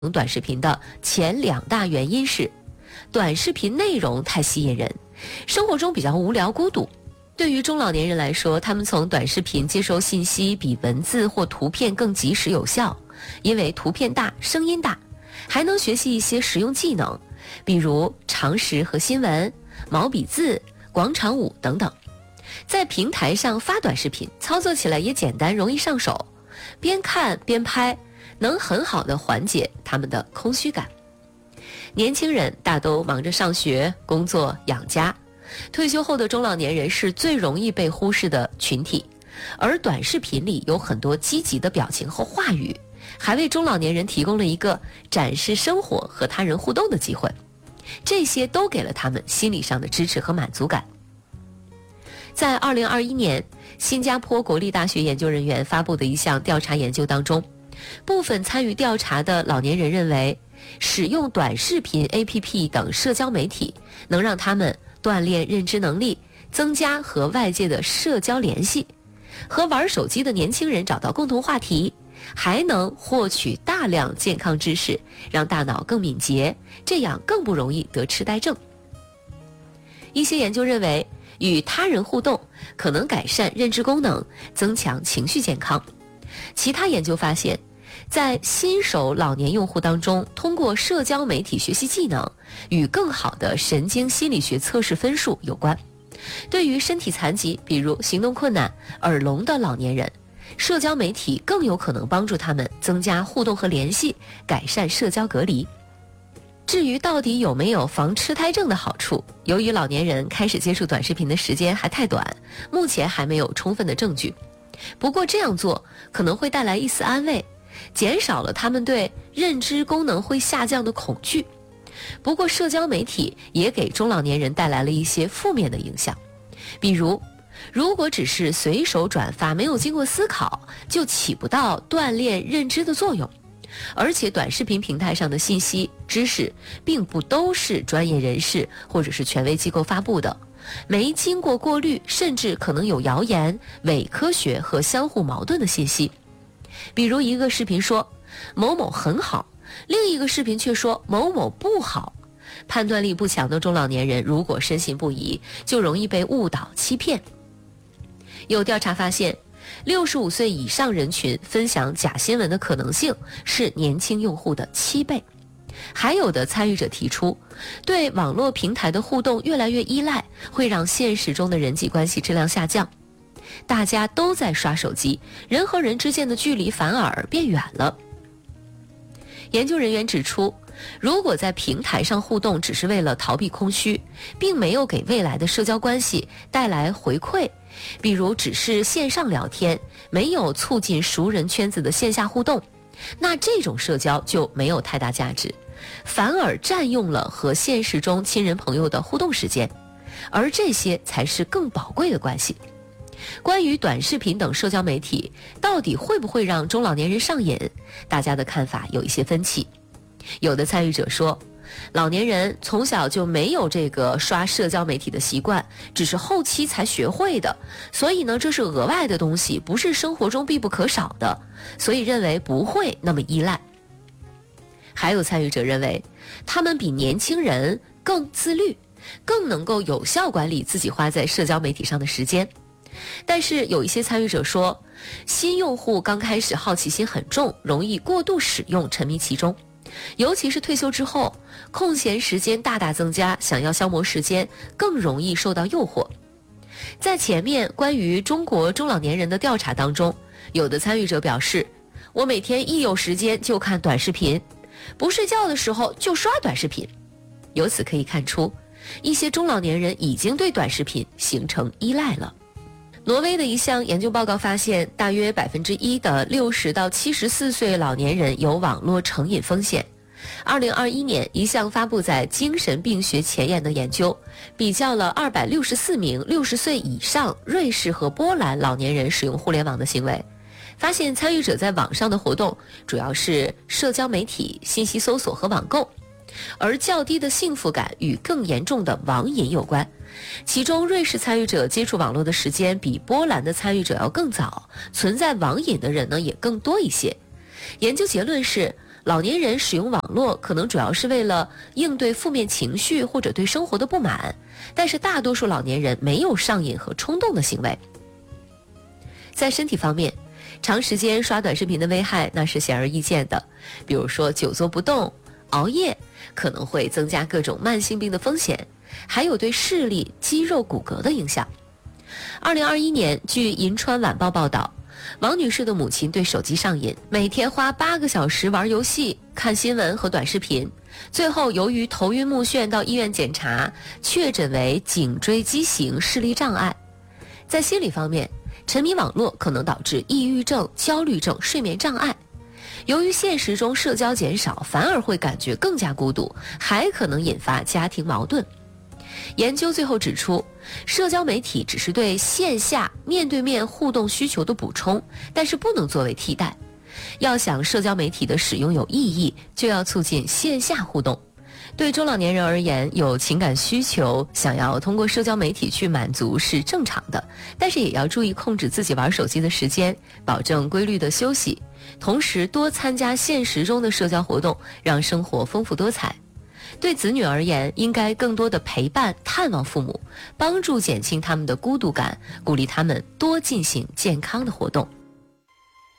短视频的前2大原因是，短视频内容太吸引人，生活中比较无聊孤独。对于中老年人来说，他们从短视频接收信息比文字或图片更及时有效，因为图片大，声音大，还能学习一些实用技能，比如常识和新闻、毛笔字、广场舞等等。在平台上发短视频，操作起来也简单，容易上手，边看边拍，能很好地缓解他们的空虚感。年轻人大都忙着上学、工作、养家，退休后的中老年人是最容易被忽视的群体，而短视频里有很多积极的表情和话语，还为中老年人提供了一个展示生活和他人互动的机会，这些都给了他们心理上的支持和满足感。在2021年，新加坡国立大学研究人员发布的一项调查研究当中，部分参与调查的老年人认为，使用短视频 APP 等社交媒体能让他们锻炼认知能力，增加和外界的社交联系，和玩手机的年轻人找到共同话题，还能获取大量健康知识，让大脑更敏捷，这样更不容易得痴呆症。一些研究认为，与他人互动可能改善认知功能，增强情绪健康。其他研究发现，在新手老年用户当中，通过社交媒体学习技能与更好的神经心理学测试分数有关。对于身体残疾，比如行动困难、耳聋的老年人，社交媒体更有可能帮助他们增加互动和联系，改善社交隔离。至于到底有没有防痴呆症的好处，由于老年人开始接触短视频的时间还太短，目前还没有充分的证据。不过这样做可能会带来一丝安慰，减少了他们对认知功能会下降的恐惧。不过社交媒体也给中老年人带来了一些负面的影响，比如如果只是随手转发，没有经过思考，就起不到锻炼认知的作用。而且短视频平台上的信息知识并不都是专业人士或者是权威机构发布的，没经过过滤，甚至可能有谣言、伪科学和相互矛盾的信息。比如一个视频说某某很好，另一个视频却说某某不好，判断力不强的中老年人如果深信不疑，就容易被误导欺骗。有调查发现，65岁以上人群分享假新闻的可能性是年轻用户的7倍。还有的参与者提出，对网络平台的互动越来越依赖，会让现实中的人际关系质量下降。大家都在刷手机，人和人之间的距离反而变远了。研究人员指出，如果在平台上互动只是为了逃避空虚，并没有给未来的社交关系带来回馈，比如只是线上聊天，没有促进熟人圈子的线下互动，那这种社交就没有太大价值，反而占用了和现实中亲人朋友的互动时间，而这些才是更宝贵的关系。关于短视频等社交媒体到底会不会让中老年人上瘾，大家的看法有一些分歧。有的参与者说，老年人从小就没有这个刷社交媒体的习惯，只是后期才学会的，所以呢，这是额外的东西，不是生活中必不可少的，所以认为不会那么依赖。还有参与者认为，他们比年轻人更自律，更能够有效管理自己花在社交媒体上的时间。但是有一些参与者说，新用户刚开始好奇心很重，容易过度使用，沉迷其中。尤其是退休之后，空闲时间大大增加，想要消磨时间，更容易受到诱惑。在前面关于中国中老年人的调查当中，有的参与者表示，我每天一有时间就看短视频，不睡觉的时候就刷短视频。由此可以看出，一些中老年人已经对短视频形成依赖了。挪威的一项研究报告发现，大约1%的60到74岁老年人有网络成瘾风险。2021年，一项发布在《精神病学前沿》的研究，比较了264名60岁以上瑞士和波兰老年人使用互联网的行为，发现参与者在网上的活动主要是社交媒体、信息搜索和网购，而较低的幸福感与更严重的网瘾有关。其中瑞士参与者接触网络的时间比波兰的参与者要更早，存在网瘾的人呢也更多一些。研究结论是， 老年人使用网络可能主要是为了应对负面情绪或者对生活的不满，但是大多数老年人没有上瘾和冲动的行为。在身体方面，长时间刷短视频的危害那是显而易见的，比如说久坐不动、熬夜，可能会增加各种慢性病的风险，还有对视力、肌肉、骨骼的影响。2021年，据银川晚报报道，王女士的母亲对手机上瘾，每天花8个小时玩游戏、看新闻和短视频，最后由于头晕目眩到医院检查，确诊为颈椎畸形视力障碍。在心理方面，沉迷网络可能导致抑郁症、焦虑症、睡眠障碍。由于现实中社交减少，反而会感觉更加孤独，还可能引发家庭矛盾。研究最后指出，社交媒体只是对线下面对面互动需求的补充，但是不能作为替代。要想社交媒体的使用有意义，就要促进线下互动。对中老年人而言，有情感需求，想要通过社交媒体去满足是正常的，但是也要注意控制自己玩手机的时间，保证规律的休息，同时多参加现实中的社交活动，让生活丰富多彩。对子女而言，应该更多的陪伴、探望父母，帮助减轻他们的孤独感，鼓励他们多进行健康的活动。